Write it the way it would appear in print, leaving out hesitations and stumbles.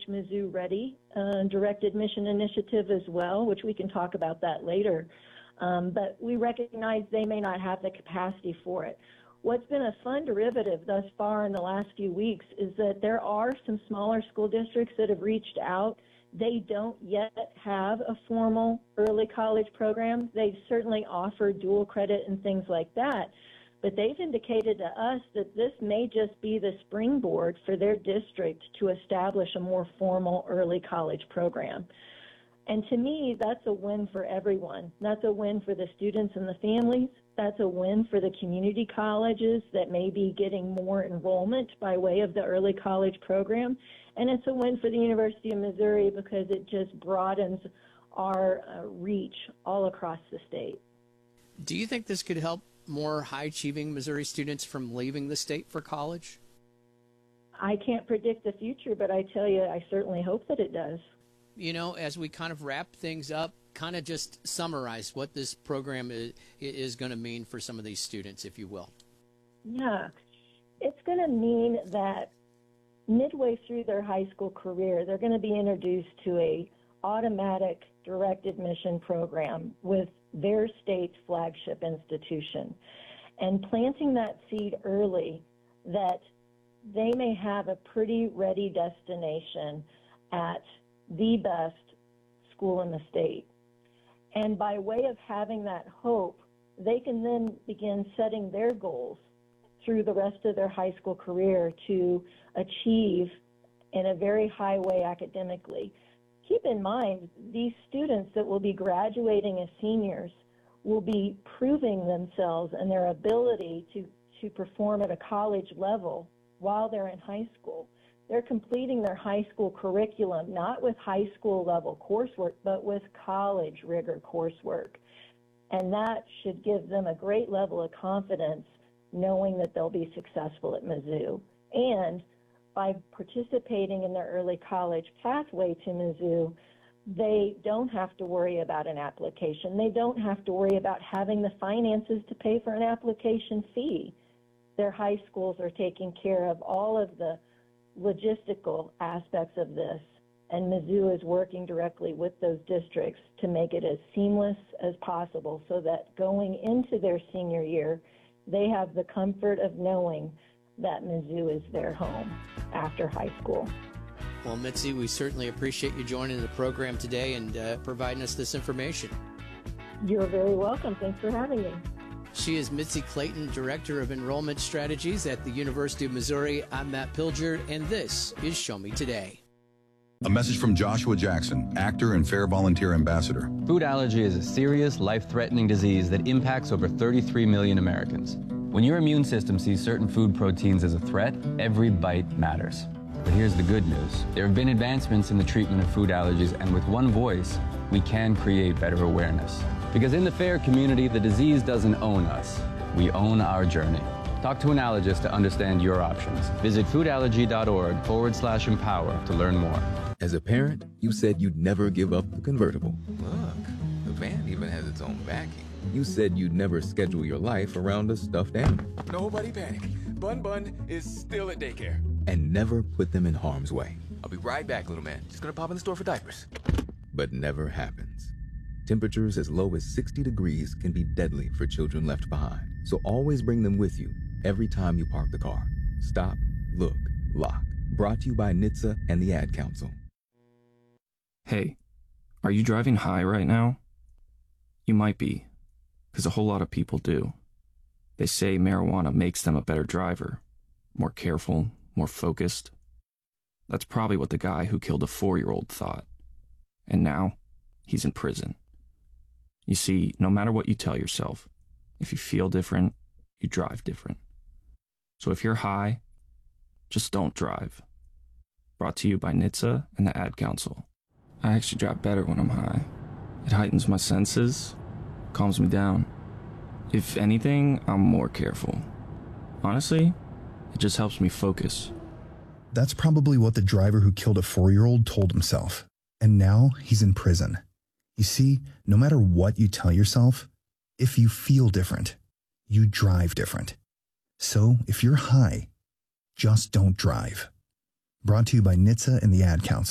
Mizzou Ready direct admission initiative as well, which we can talk about that later. But we recognize they may not have the capacity for it. What's been a fun derivative thus far in the last few weeks is that there are some smaller school districts that have reached out. They don't yet have a formal early college program. They certainly offer dual credit and things like that, but they've indicated to us that this may just be the springboard for their district to establish a more formal early college program. And to me, that's a win for everyone. That's a win for the students and the families. That's a win for the community colleges that may be getting more enrollment by way of the early college program. And it's a win for the University of Missouri because it just broadens our reach all across the state. Do you think this could help more high-achieving Missouri students from leaving the state for college? I can't predict the future, but I tell you, I certainly hope that it does. You know, as we kind of wrap things up, kind of just summarize what this program is going to mean for some of these students, if you will. Yeah, it's going to mean that midway through their high school career, they're going to be introduced to a automatic direct admission program with their state's flagship institution, and planting that seed early that they may have a pretty ready destination at the best school in the state. And by way of having that hope, they can then begin setting their goals through the rest of their high school career to achieve in a very high way academically. Keep in mind, these students that will be graduating as seniors will be proving themselves and their ability to perform at a college level while they're in high school. They're completing their high school curriculum, not with high school level coursework, but with college rigor coursework. And that should give them a great level of confidence knowing that they'll be successful at Mizzou. And by participating in their early college pathway to Mizzou, they don't have to worry about an application. They don't have to worry about having the finances to pay for an application fee. Their high schools are taking care of all of the logistical aspects of this, and Mizzou is working directly with those districts to make it as seamless as possible so that going into their senior year, they have the comfort of knowing that Mizzou is their home after high school. Well, Mitzi, we certainly appreciate you joining the program today and providing us this information. You're very welcome. Thanks for having me. She is Mitzi Clayton, Director of Enrollment Strategies at the University of Missouri. I'm Matt Pilger, and this is Show Me Today. A message from Joshua Jackson, actor and Fair Volunteer Ambassador. Food allergy is a serious, life-threatening disease that impacts over 33 million Americans. When your immune system sees certain food proteins as a threat, every bite matters. But here's the good news. There have been advancements in the treatment of food allergies, and with one voice, we can create better awareness. Because in the FAIR community, the disease doesn't own us. We own our journey. Talk to an allergist to understand your options. Visit foodallergy.org/empower to learn more. As a parent, you said you'd never give up the convertible. Look, the van even has its own backing. You said you'd never schedule your life around a stuffed animal. Nobody panic. Bun is still at daycare. And never put them in harm's way. I'll be right back, little man. Just gonna pop in the store for diapers. But never happens. Temperatures as low as 60 degrees can be deadly for children left behind. So always bring them with you every time you park the car. Stop, look, lock. Brought to you by NHTSA and the Ad Council. Hey, are you driving high right now? You might be, because a whole lot of people do. They say marijuana makes them a better driver, more careful, more focused. That's probably what the guy who killed a 4-year-old thought. And now, he's in prison. You see, no matter what you tell yourself, if you feel different, you drive different. So if you're high, just don't drive. Brought to you by NHTSA and the Ad Council. I actually drive better when I'm high. It heightens my senses, calms me down. If anything, I'm more careful. Honestly, it just helps me focus. That's probably what the driver who killed a 4-year-old told himself. And now he's in prison. You see, no matter what you tell yourself, if you feel different, you drive different. So if you're high, just don't drive. Brought to you by NHTSA and the Ad Council.